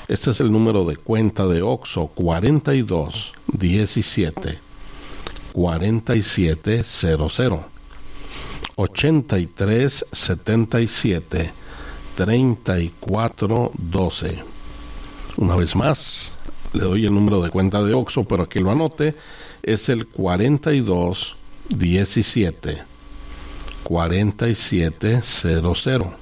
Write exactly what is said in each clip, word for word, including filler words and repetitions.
Este es el número de cuenta de Oxxo, cuarenta y dos diecisiete cuarenta y siete cero cero, ochenta y tres setenta y siete treinta y cuatro doce. Una vez más, le doy el número de cuenta de Oxxo, pero que lo anote, es el cuarenta y dos diecisiete cuarenta y siete cero cero,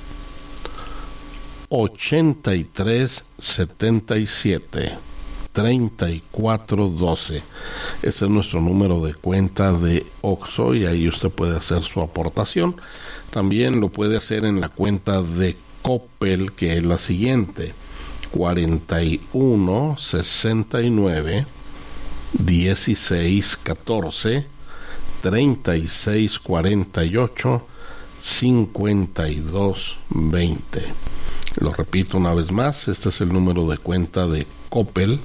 ochenta y tres setenta y siete treinta y cuatro doce. Ese es nuestro número de cuenta de Oxxo y ahí usted puede hacer su aportación. También lo puede hacer en la cuenta de Coppel, que es la siguiente: cuarenta y uno sesenta y nueve dieciséis catorce treinta y seis cuarenta y ocho cincuenta y dos veinte. Lo repito una vez más, este es el número de cuenta de Coppel: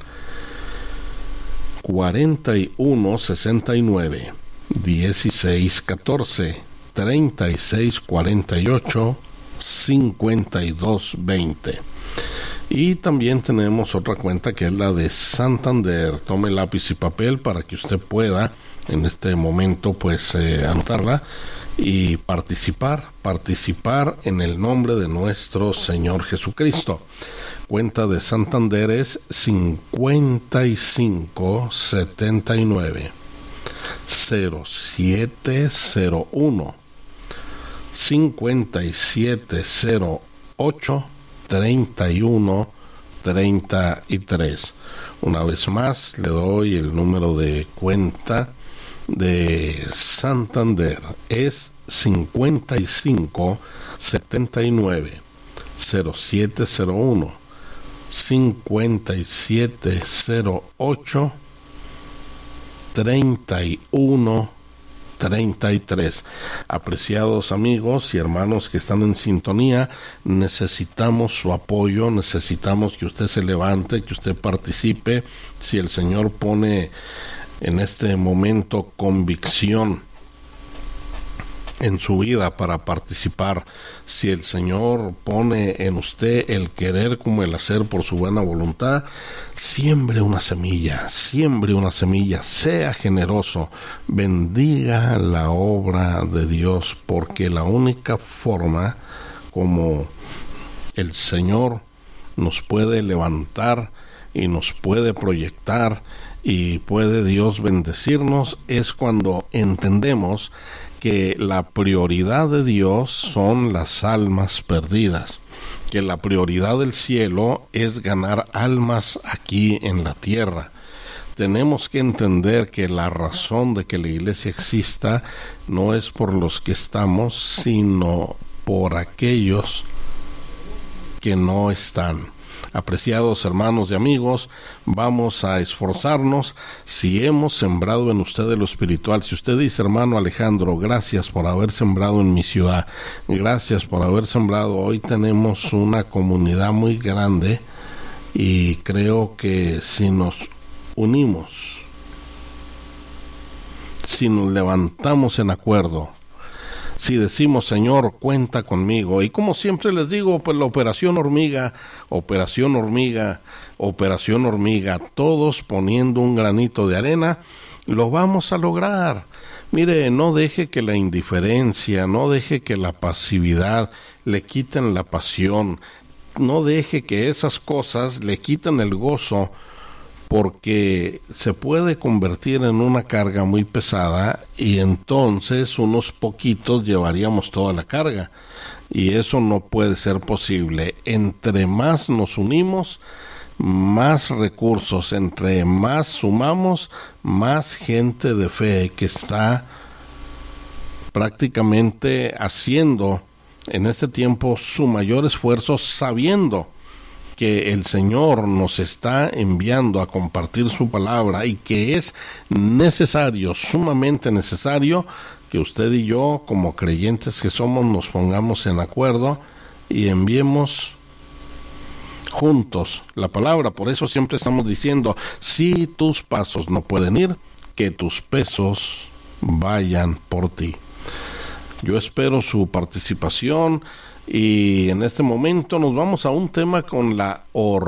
cuarenta y uno sesenta y nueve dieciséis catorce treinta y seis cuarenta y ocho cincuenta y dos veinte. Y también tenemos otra cuenta que es la de Santander. Tome lápiz y papel para que usted pueda en este momento pues eh, anotarla y participar, participar en el nombre de nuestro Señor Jesucristo. Cuenta de Santander es cincuenta y cinco setenta y nueve cero siete cero uno cincuenta y siete cero ocho treinta y uno treinta y tres. Una vez más le doy el número de cuenta de Santander, es cincuenta y cinco setenta y nueve cero siete cero uno cincuenta y siete cero ocho treinta y uno treinta y tres. Apreciados amigos y hermanos que están en sintonía, necesitamos su apoyo, necesitamos que usted se levante, que usted participe. Si el Señor pone en este momento convicción en su vida para participar, si el Señor pone en usted el querer como el hacer por su buena voluntad, siembre una semilla, siembre una semilla, sea generoso, bendiga la obra de Dios, porque la única forma como el Señor nos puede levantar y nos puede proyectar y puede Dios bendecirnos es cuando entendemos que la prioridad de Dios son las almas perdidas, que la prioridad del cielo es ganar almas aquí en la tierra. Tenemos que entender que la razón de que la iglesia exista no es por los que estamos, sino por aquellos que no están. Apreciados hermanos y amigos, vamos a esforzarnos. Si hemos sembrado en usted lo espiritual, si usted dice, hermano Alejandro, gracias por haber sembrado en mi ciudad, gracias por haber sembrado, hoy tenemos una comunidad muy grande y creo que si nos unimos, si nos levantamos en acuerdo, si decimos, Señor, cuenta conmigo, y como siempre les digo, pues la operación hormiga, operación hormiga, operación hormiga, todos poniendo un granito de arena, lo vamos a lograr. Mire, no deje que la indiferencia, no deje que la pasividad le quiten la pasión, no deje que esas cosas le quiten el gozo, porque se puede convertir en una carga muy pesada y entonces unos poquitos llevaríamos toda la carga y eso no puede ser posible. Entre más nos unimos, más recursos, entre más sumamos, más gente de fe que está prácticamente haciendo en este tiempo su mayor esfuerzo, sabiendo que el Señor nos está enviando a compartir su palabra y que es necesario, sumamente necesario, que usted y yo, como creyentes que somos, nos pongamos en acuerdo y enviemos juntos la palabra. Por eso siempre estamos diciendo, si tus pasos no pueden ir, que tus pesos vayan por ti. Yo espero su participación. Y en este momento nos vamos a un tema con la oración.